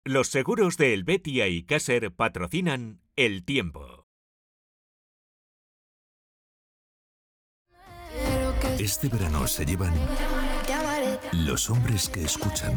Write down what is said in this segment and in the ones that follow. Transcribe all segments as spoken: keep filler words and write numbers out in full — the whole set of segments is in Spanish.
Los seguros de Helvetia y Caser patrocinan El Tiempo. Este verano se llevan los hombres que escuchan.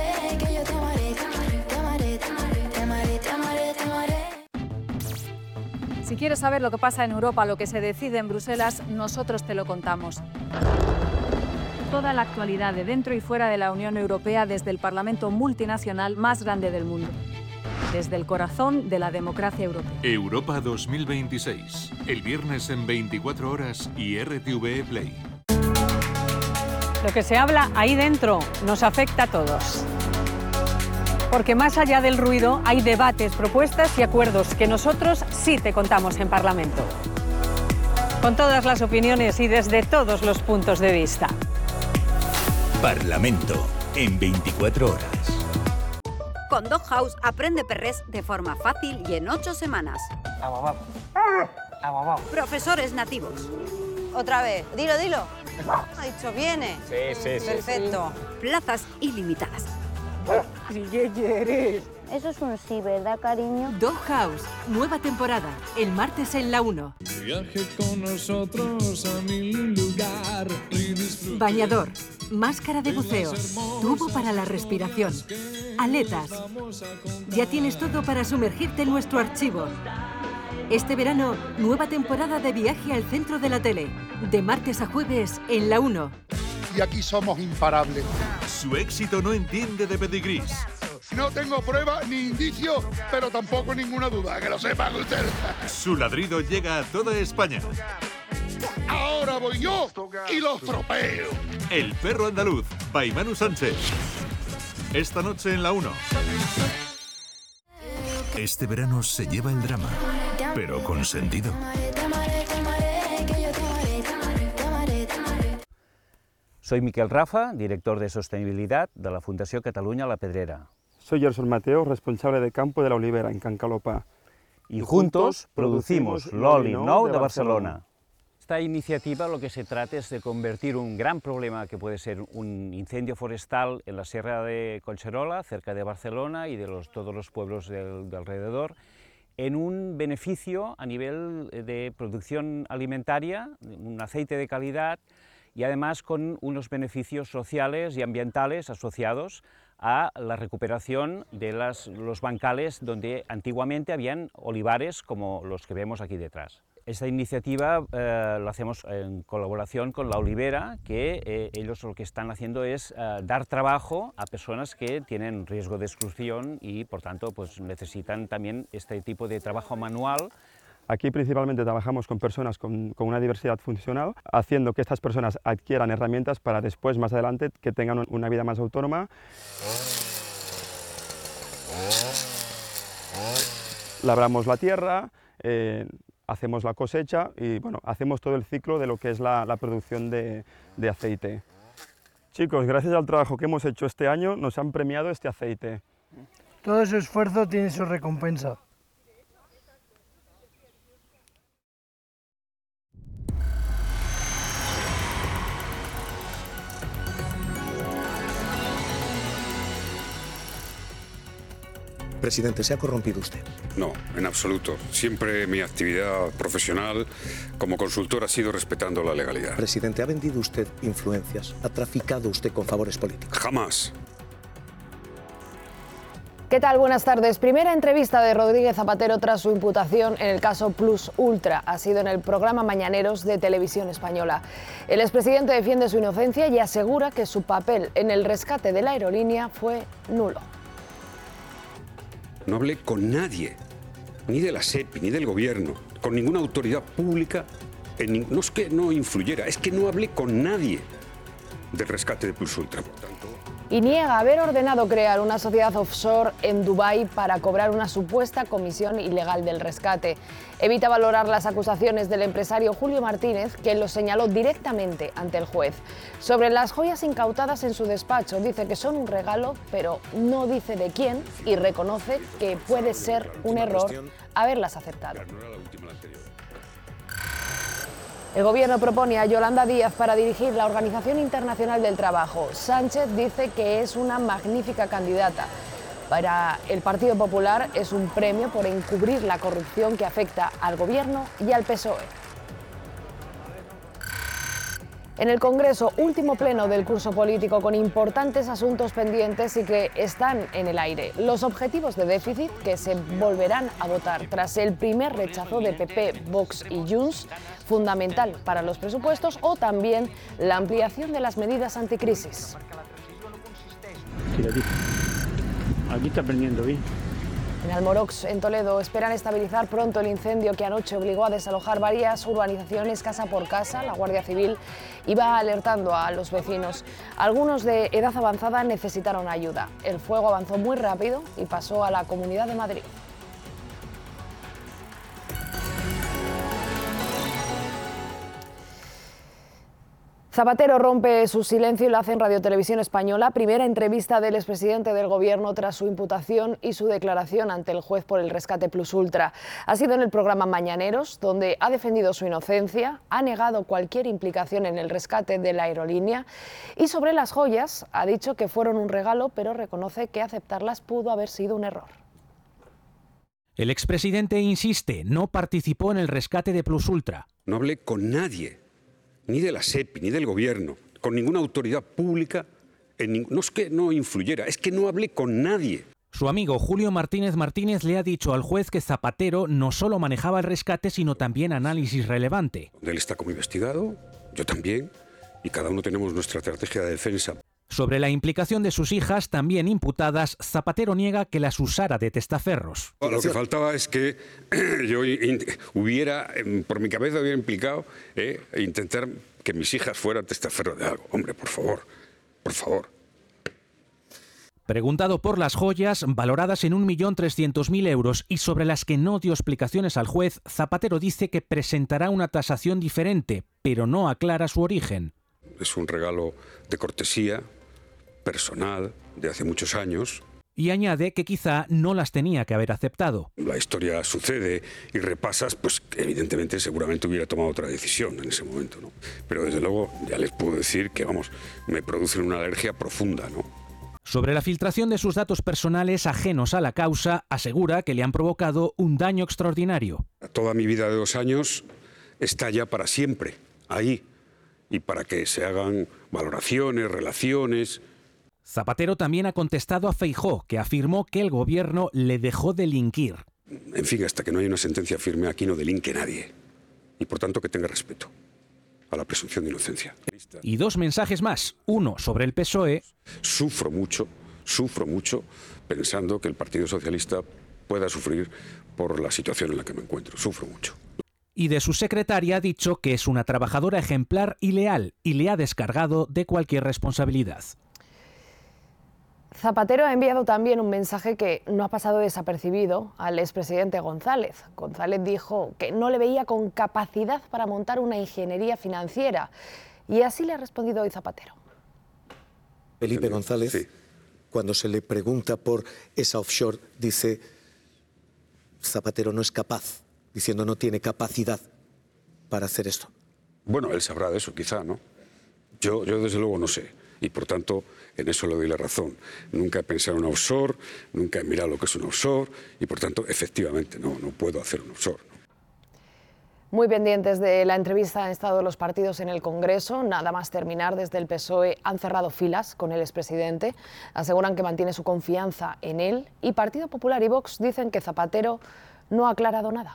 Si quieres saber lo que pasa en Europa, lo que se decide en Bruselas, nosotros te lo contamos. Toda la actualidad de dentro y fuera de la Unión Europea desde el Parlamento multinacional más grande del mundo. Desde el corazón de la democracia europea. Europa dos mil veintiséis. El viernes en veinticuatro horas y R T V E Play. Lo que se habla ahí dentro nos afecta a todos. Porque más allá del ruido hay debates, propuestas y acuerdos que nosotros sí te contamos en Parlamento. Con todas las opiniones y desde todos los puntos de vista. Parlamento en veinticuatro horas. Con Dog House aprende perrés de forma fácil y en ocho semanas. Profesores nativos. Otra vez, dilo, dilo. Ha dicho, viene. Sí, sí, sí. Perfecto. Plazas ilimitadas. ¿Qué quieres? Eso es un sí, ¿verdad, cariño? Dog House, nueva temporada, el martes en la uno. Viaje con nosotros a mi lugar. Bañador, máscara de buceo, tubo para la respiración, aletas. Ya tienes todo para sumergirte en nuestro archivo. Este verano, nueva temporada de Viaje al centro de la tele, de martes a jueves en la uno. Y aquí somos imparables. Su éxito no entiende de pedigrís. No tengo prueba ni indicio, pero tampoco ninguna duda, que lo sepan ustedes. Su ladrido llega a toda España. Ahora voy yo y los tropeo. El perro andaluz, by Manu Sánchez. Esta noche en la uno. Este verano se lleva el drama, pero con sentido. Soy Miquel Rafa, director de sostenibilidad de la Fundació Catalunya La Pedrera. Soy Gerson Mateo, responsable de campo de la Olivera, en Can Calopà. Y juntos producimos l'Oli Nou de Barcelona. Esta iniciativa lo que se trata es de convertir un gran problema que puede ser un incendio forestal en la Sierra de Collserola, cerca de Barcelona y de los, todos los pueblos del, de alrededor, en un beneficio a nivel de producción alimentaria, un aceite de calidad, y además con unos beneficios sociales y ambientales asociados a la recuperación de las, los bancales donde antiguamente habían olivares como los que vemos aquí detrás. Esta iniciativa eh, la hacemos en colaboración con La Olivera, que eh, ellos lo que están haciendo es eh, dar trabajo a personas que tienen riesgo de exclusión y por tanto pues, necesitan también este tipo de trabajo manual. Aquí principalmente trabajamos con personas con, con una diversidad funcional, haciendo que estas personas adquieran herramientas para después, más adelante, que tengan una vida más autónoma. Labramos la tierra, eh, hacemos la cosecha y bueno, hacemos todo el ciclo de lo que es la, la producción de, de aceite. Chicos, gracias al trabajo que hemos hecho este año, nos han premiado este aceite. Todo su esfuerzo tiene su recompensa. Presidente, ¿se ha corrompido usted? No, en absoluto. Siempre mi actividad profesional como consultor ha sido respetando la legalidad. Presidente, ¿ha vendido usted influencias? ¿Ha traficado usted con favores políticos? Jamás. ¿Qué tal? Buenas tardes. Primera entrevista de Rodríguez Zapatero tras su imputación en el caso Plus Ultra. Ha sido en el programa Mañaneros de Televisión Española. El expresidente defiende su inocencia y asegura que su papel en el rescate de la aerolínea fue nulo. No hablé con nadie, ni de la SEPI, ni del gobierno, con ninguna autoridad pública. En, no es que no influyera, es que no hablé con nadie del rescate de Plus Ultra. Por tanto, y niega haber ordenado crear una sociedad offshore en Dubái para cobrar una supuesta comisión ilegal del rescate. Evita valorar las acusaciones del empresario Julio Martínez, que lo señaló directamente ante el juez. Sobre las joyas incautadas en su despacho, dice que son un regalo, pero no dice de quién y reconoce que puede ser un error haberlas aceptado. El Gobierno propone a Yolanda Díaz para dirigir la Organización Internacional del Trabajo. Sánchez dice que es una magnífica candidata. Para el Partido Popular es un premio por encubrir la corrupción que afecta al Gobierno y al P S O E. En el Congreso, último pleno del curso político con importantes asuntos pendientes y que están en el aire. Los objetivos de déficit que se volverán a votar tras el primer rechazo de P P, Vox y Junts, fundamental para los presupuestos, o también la ampliación de las medidas anticrisis. Aquí está prendiendo bien. En Almorox, en Toledo, esperan estabilizar pronto el incendio que anoche obligó a desalojar varias urbanizaciones casa por casa. La Guardia Civil iba alertando a los vecinos. Algunos de edad avanzada necesitaron ayuda. El fuego avanzó muy rápido y pasó a la Comunidad de Madrid. Zapatero rompe su silencio y lo hace en Radio Televisión Española. Primera entrevista del expresidente del Gobierno tras su imputación y su declaración ante el juez por el rescate plus ultra. Ha sido en el programa Mañaneros, donde ha defendido su inocencia, ha negado cualquier implicación en el rescate de la aerolínea y sobre las joyas ha dicho que fueron un regalo, pero reconoce que aceptarlas pudo haber sido un error. El expresidente insiste, no participó en el rescate de plus ultra. No hablé con nadie, ni de la SEPI, ni del Gobierno, con ninguna autoridad pública. En, no es que no influyera, es que no hablé con nadie. Su amigo Julio Martínez Martínez le ha dicho al juez que Zapatero no solo manejaba el rescate, sino también análisis relevante. Él está como investigado, yo también, y cada uno tenemos nuestra estrategia de defensa. Sobre la implicación de sus hijas, también imputadas, Zapatero niega que las usara de testaferros. Lo que faltaba es que yo hubiera, por mi cabeza hubiera implicado eh, intentar que mis hijas fueran testaferros de algo. Hombre, por favor, por favor. Preguntado por las joyas, valoradas en un millón trescientos mil euros y sobre las que no dio explicaciones al juez, Zapatero dice que presentará una tasación diferente, pero no aclara su origen. Es un regalo de cortesía, personal, de hace muchos años. Y añade que quizá no las tenía que haber aceptado. La historia sucede y repasas, pues evidentemente seguramente hubiera tomado otra decisión en ese momento, ¿no? Pero desde luego ya les puedo decir que, vamos, me producen una alergia profunda, ¿no? Sobre la filtración de sus datos personales ajenos a la causa, asegura que le han provocado un daño extraordinario. Toda mi vida de dos años está ya para siempre, ahí, y para que se hagan valoraciones, relaciones. Zapatero también ha contestado a Feijóo, que afirmó que el Gobierno le dejó delinquir. En fin, hasta que no haya una sentencia firme, aquí no delinque nadie. Y por tanto que tenga respeto a la presunción de inocencia. Y dos mensajes más. Uno sobre el P S O E. Sufro mucho, sufro mucho pensando que el Partido Socialista pueda sufrir por la situación en la que me encuentro. Sufro mucho. Y de su secretaria ha dicho que es una trabajadora ejemplar y leal y le ha descargado de cualquier responsabilidad. Zapatero ha enviado también un mensaje que no ha pasado desapercibido al expresidente González. González dijo que no le veía con capacidad para montar una ingeniería financiera y así le ha respondido hoy Zapatero. Felipe González, sí, cuando se le pregunta por esa offshore, dice Zapatero no es capaz, diciendo no tiene capacidad para hacer esto. Bueno, él sabrá de eso quizá, ¿no? Yo, yo desde luego no sé. Y por tanto, en eso le doy la razón. Nunca he pensado en un offshore, nunca he mirado lo que es un offshore y por tanto, efectivamente, no, no puedo hacer un offshore. Muy pendientes de la entrevista han estado los partidos en el Congreso. Nada más terminar, desde el P S O E han cerrado filas con el expresidente. Aseguran que mantiene su confianza en él y Partido Popular y Vox dicen que Zapatero no ha aclarado nada.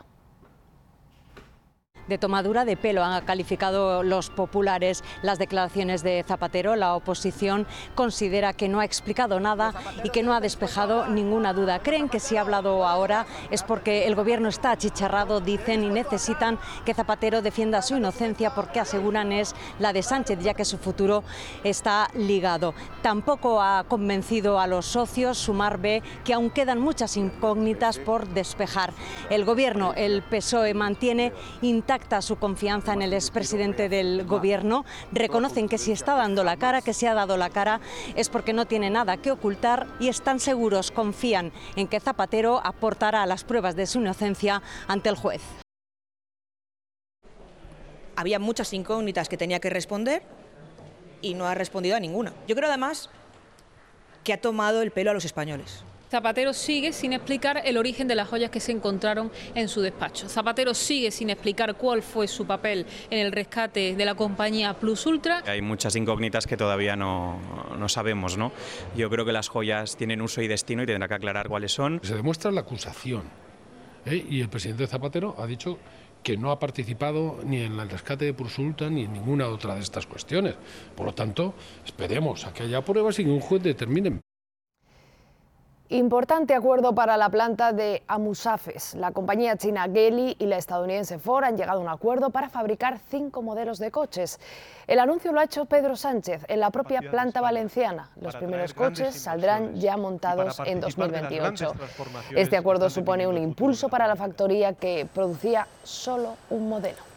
De tomadura de pelo han calificado los populares las declaraciones de Zapatero. La oposición considera que no ha explicado nada y que no ha despejado ninguna duda. Creen que si ha hablado ahora es porque el gobierno está achicharrado, dicen, y necesitan que Zapatero defienda su inocencia porque aseguran es la de Sánchez, ya que su futuro está ligado. Tampoco ha convencido a los socios. Sumar ve que aún quedan muchas incógnitas por despejar. El gobierno, el P S O E, mantiene intacta su confianza en el expresidente del gobierno. Reconocen que si está dando la cara, que se ha dado la cara, es porque no tiene nada que ocultar y están seguros, confían en que Zapatero aportará las pruebas de su inocencia ante el juez. Había muchas incógnitas que tenía que responder y no ha respondido a ninguna. Yo creo además que ha tomado el pelo a los españoles. Zapatero sigue sin explicar el origen de las joyas que se encontraron en su despacho. Zapatero sigue sin explicar cuál fue su papel en el rescate de la compañía Plus Ultra. Hay muchas incógnitas que todavía no, no sabemos, ¿no? Yo creo que las joyas tienen uso y destino y tendrá que aclarar cuáles son. Se demuestra la acusación, ¿eh? Y el presidente Zapatero ha dicho que no ha participado ni en el rescate de Plus Ultra ni en ninguna otra de estas cuestiones. Por lo tanto, esperemos a que haya pruebas y que un juez determine. Importante acuerdo para la planta de Amusafes. La compañía china Geely y la estadounidense Ford han llegado a un acuerdo para fabricar cinco modelos de coches. El anuncio lo ha hecho Pedro Sánchez en la propia planta valenciana. Los primeros coches saldrán ya montados en dos mil veintiocho. Este acuerdo supone un impulso para la factoría que producía solo un modelo.